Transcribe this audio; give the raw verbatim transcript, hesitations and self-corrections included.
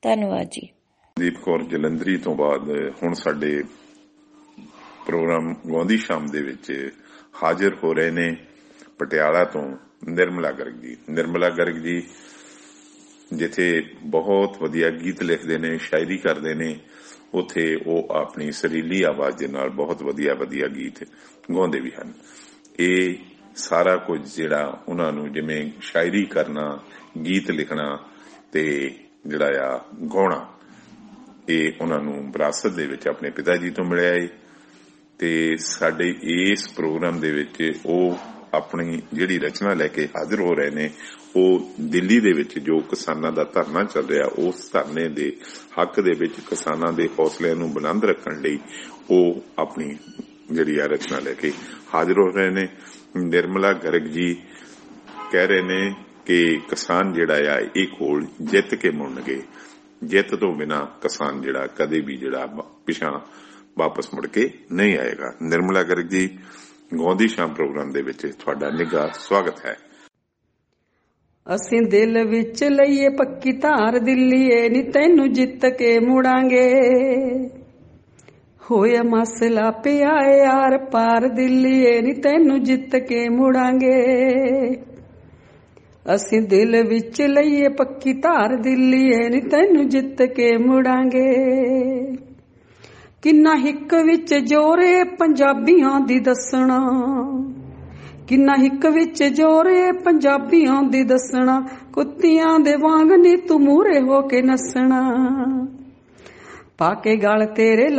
ਧੰਨਵਾਦ ਜੀ। ਦੀਪ ਕੌਰ ਜਲੰਧਰੀ ਤੋਂ ਬਾਅਦ ਹੁਣ ਸਾਡੇ ਪ੍ਰੋਗਰਾਮ ਗਾਉਂਦੀ ਸ਼ਾਮ ਦੇ ਵਿੱਚ ਹਾਜ਼ਰ ਹੋ ਰਹੇ ਨੇ ਪਟਿਆਲਾ ਤੋਂ ਨਿਰਮਲਾ ਗਰਗ ਜੀ। ਨਿਰਮਲਾ ਗਰਗ ਜੀ ਜਿੱਥੇ ਬਹੁਤ ਵਧੀਆ ਗੀਤ ਲਿਖਦੇ ਨੇ, ਸ਼ਾਇਰੀ ਕਰਦੇ ਨੇ, ਉੱਥੇ ਉਹ ਆਪਣੀ ਸੁਰੀਲੀ ਆਵਾਜ਼ ਦੇ ਨਾਲ ਬਹੁਤ ਵਧੀਆ ਵਧੀਆ ਗੀਤ ਗਾਉਂਦੇ ਵੀ ਹਨ। ਇਹ ਸਾਰਾ ਕੁਝ ਜਿਹੜਾ ਉਹਨਾਂ ਨੂੰ ਜਿਵੇਂ ਸ਼ਾਇਰੀ ਕਰਨਾ, ਗੀਤ ਲਿਖਣਾ ਤੇ ਜਿਹੜਾ ਆ ਗਾਉਣਾ, ਇਹ ਉਹਨਾਂ ਨੂੰ ਵਿਰਾਸਤ ਦੇ ਵਿੱਚ ਆਪਣੇ ਪਿਤਾ ਜੀ ਤੋਂ ਮਿਲਿਆ ਏ। ਤੇ ਸਾਡੇ ਇਸ ਪ੍ਰੋਗਰਾਮ ਦੇ ਵਿੱਚ ਉਹ ਆਪਣੀ ਜਿਹੜੀ ਰਚਨਾ ਲੈ ਕੇ ਹਾਜ਼ਰ ਹੋ ਰਹੇ ਨੇ, ਉਹ ਦਿੱਲੀ ਦੇ ਵਿੱਚ ਜੋ ਕਿਸਾਨਾਂ ਦਾ ਧਰਨਾ ਚੱਲ ਰਿਹਾ, ਉਸ ਧਰਨੇ ਦੇ ਹੱਕ ਦੇ ਵਿੱਚ ਕਿਸਾਨਾਂ ਦੇ ਹੌਸਲਿਆਂ ਨੂੰ ਬੁਲੰਦ ਰੱਖਣ ਲਈ ਉਹ ਆਪਣੀ ਜਿਹੜੀ ਆ ਰਚਨਾ ਲੈ ਕੇ ਹਾਜ਼ਰ ਹੋ ਰਹੇ ਨੇ। ਨਿਰਮਲਾ ਗਰਗ ਜੀ ਕਹਿ ਰਹੇ ਨੇ ਕਿ ਕਿਸਾਨ ਜਿਹੜਾ ਆ ਇਹ ਕੋਲ ਜਿੱਤ ਕੇ ਮੁੜਨਗੇ, ਜਿੱਤ ਤੋਂ ਬਿਨਾਂ ਕਿਸਾਨ ਜਿਹੜਾ ਕਦੇ ਵੀ ਜਿਹੜਾ ਪਿਛਾਂ ਵਾਪਸ ਮੁੜ ਕੇ ਨਹੀਂ ਆਏਗਾ। ਨਿਰਮਲਾ ਗਰਗ ਜੀ, ਗਾਉਂਦੀ ਸ਼ਾਮ ਪ੍ਰੋਗਰਾਮ ਦੇ ਵਿੱਚ ਤੁਹਾਡਾ ਨਿੱਘਾ ਸਵਾਗਤ ਹੈ। ਅਸੀਂ ਦਿਲ ਵਿੱਚ ਲਈਏ ਪੱਕੀ ਧਾਰ ਦਿੱਲੀਏ ਨੀ ਤੈਨੂੰ ਜਿੱਤ ਕੇ ਮੁੜਾਂਗੇ, ਹੋਇਆ ਮਸਲਾ ਪਿਆ ਯਾਰ ਪਾਰ ਦਿੱਲੀਏ ਨੀ ਤੈਨੂੰ ਜਿੱਤ ਕੇ ਮੁੜਾਂਗੇ। ਅਸੀਂ ਦਿਲ ਵਿੱਚ ਲਈਏ ਪੱਕੀ ਧਾਰ ਦਿੱਲੀਏ ਨੀ ਤੈਨੂੰ ਜਿੱਤ ਕੇ ਮੁੜਾਂਗੇ। ਕਿੰਨਾ ਹਿੱਕ ਵਿੱਚ ਜੋਰੇ ਪੰਜਾਬੀਆਂ ਦੀ ਦੱਸਣਾ, ਕਿੰਨਾ ਹਿੱਕ ਵਿੱਚ ਜੋਰੇ ਪੰਜਾਬੀਆਂ ਦੀ ਦੱਸਣਾ, ਕੁੱਤਿਆਂ ਦੇ ਵਾਂਗ ਨੀ ਤੂੰ ਮੂਹਰੇ ਹੋ ਕੇ ਨੱਸਣਾ, ਪਾ ਕੇ ਗਲ ਤੇਰੇ